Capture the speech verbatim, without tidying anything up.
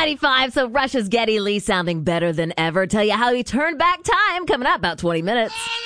ninety-five, so Rush's Geddy Lee sounding better than ever. Tell you how he turned back time coming up about twenty minutes.